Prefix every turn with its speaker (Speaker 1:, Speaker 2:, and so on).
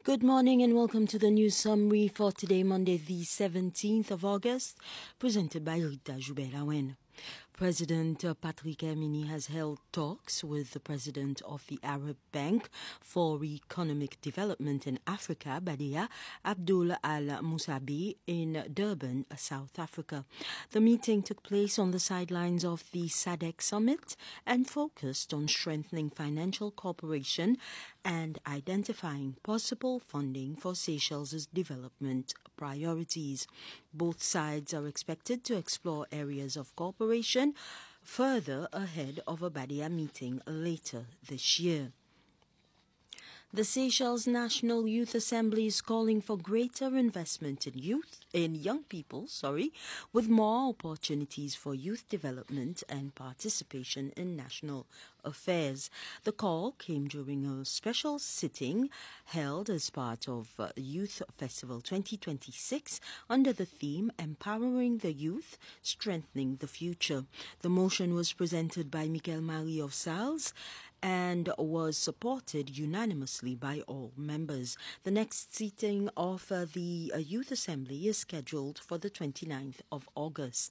Speaker 1: Good morning and welcome to the news summary for today, Monday, the 17th of August, presented by Rita Joubert-Lawen. President Patrick Hermini has held talks with the president of the Arab Bank for Economic Development in Africa, Badia Abdul Al-Musabi, in Durban, South Africa. The meeting took place on the sidelines of the SADC summit and focused on strengthening financial cooperation and identifying possible funding for Seychelles' development priorities. Both sides are expected to explore areas of cooperation further ahead of a Badia meeting later this year. The Seychelles National Youth Assembly is calling for greater investment in young people, with more opportunities for youth development and participation in national affairs. The call came during a special sitting held as part of Youth Festival 2026 under the theme Empowering the Youth, Strengthening the Future. The motion was presented by Michael Marie of Sales and was supported unanimously by all members. The next sitting of the Youth Assembly is scheduled for the 29th of August.